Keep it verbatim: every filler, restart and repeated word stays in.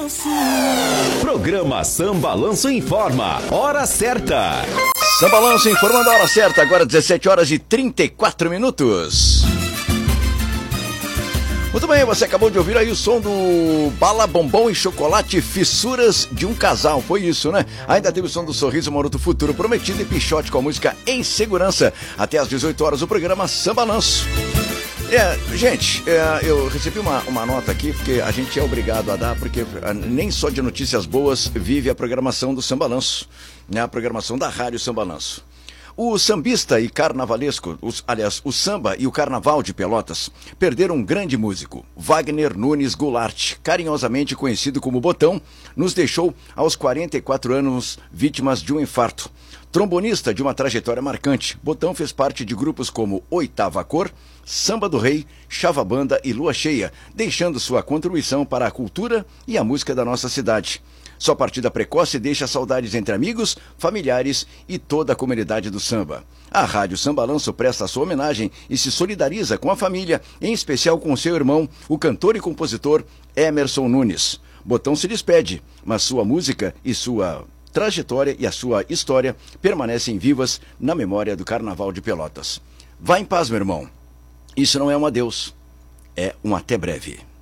Programa Sambalanço informa, hora certa. Sambalanço informando a hora certa, agora dezessete horas e trinta e quatro minutos. Muito bem, você acabou de ouvir aí o som do Bala, Bombom e Chocolate, Fissuras de um Casal, foi isso, né? Ainda teve o som do Sorriso Maroto Futuro Prometido e Pichote com a música Em Segurança. Até às dezoito horas o programa Sambalanço. É, gente, é, eu recebi uma, uma nota aqui, porque a gente é obrigado a dar, porque nem só de notícias boas vive a programação do Sambalanço, né? A programação da Rádio Sambalanço. O sambista e carnavalesco, os, aliás, o samba e o carnaval de Pelotas perderam um grande músico. Wagner Nunes Goulart, carinhosamente conhecido como Botão, nos deixou aos quarenta e quatro anos vítimas de um infarto. Trombonista de uma trajetória marcante, Botão fez parte de grupos como Oitava Cor, Samba do Rei, Chava Banda e Lua Cheia, deixando sua contribuição para a cultura e a música da nossa cidade. Sua partida precoce deixa saudades entre amigos, familiares e toda a comunidade do samba. A Rádio Sambalanço presta sua homenagem e se solidariza com a família, em especial com seu irmão, o cantor e compositor Emerson Nunes. Botão se despede, mas sua música e sua trajetória e a sua história permanecem vivas na memória do Carnaval de Pelotas. Vá em paz, meu irmão. Isso não é um adeus, é um até breve.